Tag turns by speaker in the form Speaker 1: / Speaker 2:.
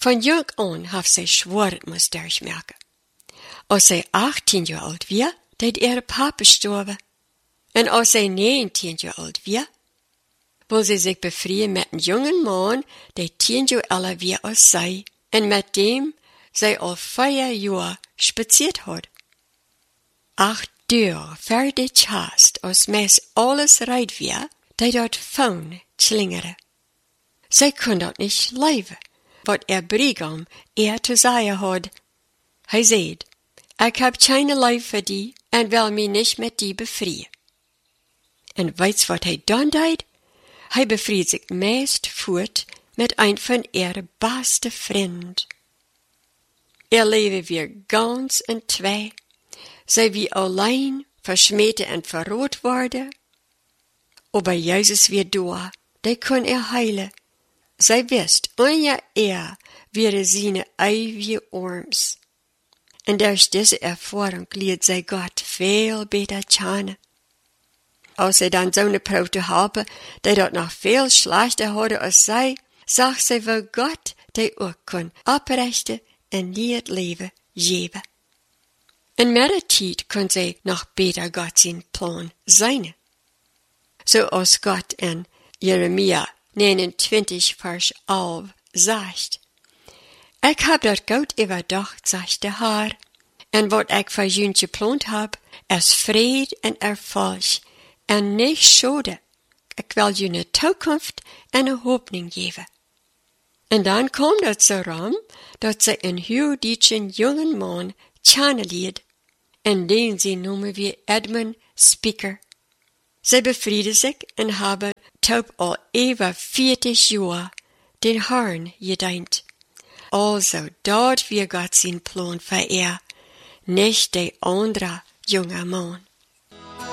Speaker 1: Von jong an heeft zij schworet moest durchmerken. Als zij 18 jaar oud weer, deed ihre papa gestorben. En als zij 19 jaar oud weer, wil zij zich bevrijen met een jongen man, die 10 jaar ouder weer als zij, en met dem zij al 4 jaar spaziert had. 8 deur ver dit haast, als mes alles rijdt weer, die dat faun slingeren. Zij kon dat niet leven, wat Brigham te zeggen had. Hij zei, ik heb geen lief voor die, en wil mij niet met die bevrijen. En weet wat hij dan deed? Hij bevriet zich meest voort met een van ihre beste vrienden. Leven weer ganz in twee. Zij wie alleen verschmeten en verrood worden. Aber Jezus weer door, die kon heilen. Zij wist, onder wäre seine eeuwige arms. En durch diese Erfahrung leert zij God veel beter kennen. Als zij dan zo'n Frau te helpen, die dat nog veel slechter hadden als zij, zag zij wel God, die ook kon oprechten en nie het leven geven. En met de tijd kon zij nog beter God zijn plan zijn. Zoals God in Jeremia 29 vers 11 zegt. Ik heb dat goed overdacht, zegt de Heer, en wat ik voor jullie gepland heb, is vrede en erfolg, en niet schade. Ik wil jullie een toekomst en een hoopning geven. En dan kwam dat zo ram, dat ze een heel dietje jongen man kennenleerd, en den ze noemen we Edmund Speaker. Zij bevrieden zich en hebben tot al over 40 jaar den Herrn gedient. Also, dort wir Gott sein Plan für nicht der andere junge Mann.